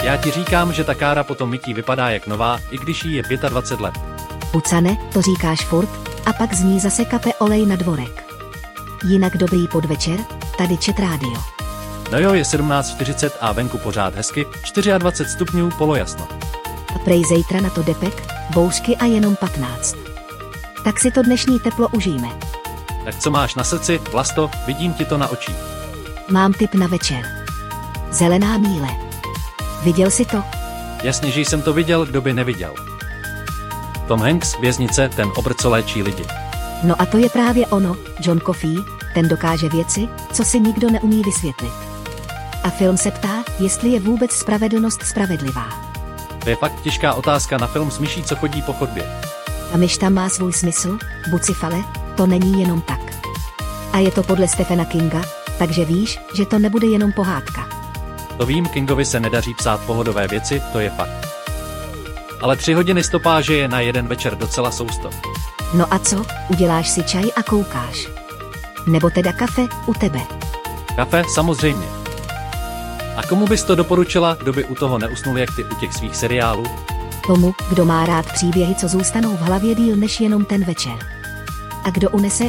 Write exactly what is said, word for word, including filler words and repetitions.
Já ti říkám, že ta kára po tom mytí vypadá jak nová, i když jí je dvacet pět let. Pucane, to říkáš furt, a pak z ní zase kape olej na dvorek. Jinak dobrý podvečer, tady Chat rádio. No jo, je sedmnáct čtyřicet a venku pořád hezky, dvacet čtyři stupňů polojasno. A prej zítra na to depek, bouřky a jenom patnáct. Tak si to dnešní teplo užijme. Tak co máš na srdci, Vlasto, vidím ti to na očích. Mám tip na večer. Zelená míle. Viděl jsi to? Jasně, že jsem to viděl, kdo by neviděl. Tom Hanks, věznice, ten obr, co léčí lidi. No a to je právě ono, John Coffey, ten dokáže věci, co si nikdo neumí vysvětlit. A film se ptá, jestli je vůbec spravedlnost spravedlivá. To je fakt těžká otázka na film s myší, co chodí po chodbě. A myš tam má svůj smysl, Bucifale, to není jenom tak. A je to podle Stephena Kinga, takže víš, že to nebude jenom pohádka. To vím, Kingovi se nedaří psát pohodové věci, to je fakt. Ale tři hodiny stopáže je na jeden večer docela sousto. No a co, uděláš si čaj a koukáš? Nebo teda kafe u tebe? Kafe, samozřejmě. A komu bys to doporučila, kdo by u toho neusnul jak ty u těch svých seriálů? Tomu, kdo má rád příběhy, co zůstanou v hlavě díl než jenom ten večer. A kdo unese,